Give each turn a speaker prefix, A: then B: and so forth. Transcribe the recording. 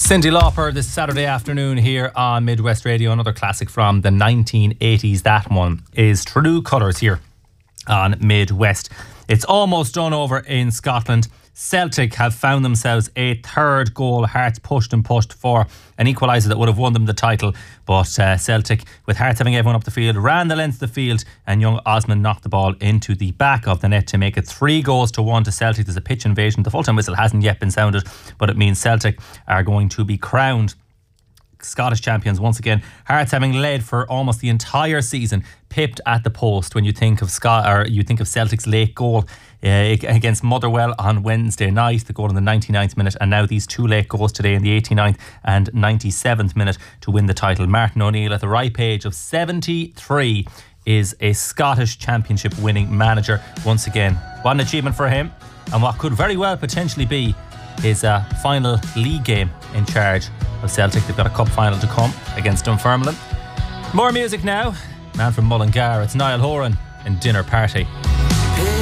A: Cyndi Lauper this Saturday afternoon here on Midwest Radio. Another classic from the 1980s. That one is True Colours here on Midwest. It's almost done over in Scotland. Celtic have found themselves a third goal. Hearts pushed and pushed for an equaliser that would have won them the title. But Celtic, with Hearts having everyone up the field, ran the length of the field, and young Osman knocked the ball into the back of the net to make it 3-1 to Celtic. There's a pitch invasion. The full-time whistle hasn't yet been sounded, but it means Celtic are going to be crowned Scottish champions once again. Hearts, having led for almost the entire season, pipped at the post when you think of Celtic's late goal against Motherwell on Wednesday night, the goal in the 99th minute, and now these two late goals today in the 89th and 97th minute to win the title. Martin O'Neill, at the ripe age of 73, is a Scottish championship winning manager once again. What an achievement for him, and what could very well potentially be his final league game in charge of Celtic. They've got a cup final to come against Dunfermline. More music now. Man from Mullingar, it's Niall Horan and Dinner Party.